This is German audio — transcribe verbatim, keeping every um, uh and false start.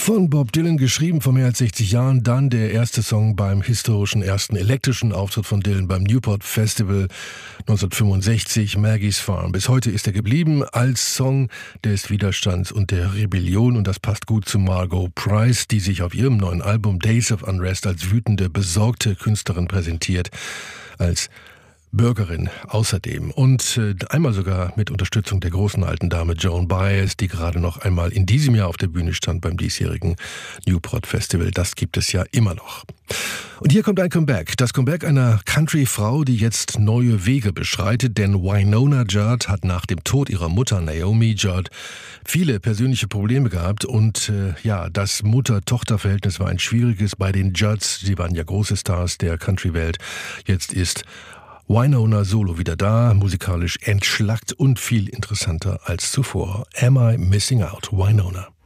Von Bob Dylan geschrieben vor mehr als sechzig Jahren, dann der erste Song beim historischen ersten elektrischen Auftritt von Dylan beim Newport Festival neunzehnhundertfünfundsechzig, Maggie's Farm. Bis heute ist er geblieben als Song des Widerstands und der Rebellion, und das passt gut zu Margot Price, die sich auf ihrem neuen Album Days of Unrest als wütende, besorgte Künstlerin präsentiert, als Bürgerin außerdem, und äh, einmal sogar mit Unterstützung der großen alten Dame Joan Baez, die gerade noch einmal in diesem Jahr auf der Bühne stand beim diesjährigen Newport Festival. Das gibt es ja immer noch. Und hier kommt ein Comeback. Das Comeback einer Country-Frau, die jetzt neue Wege beschreitet, denn Wynonna Judd hat nach dem Tod ihrer Mutter Naomi Judd viele persönliche Probleme gehabt, und äh, ja, das Mutter-Tochter-Verhältnis war ein schwieriges bei den Judds. Sie waren ja große Stars der Country-Welt. Jetzt ist Wynonna Solo wieder da, musikalisch entschlackt und viel interessanter als zuvor. Am I Missing Out? Wynonna.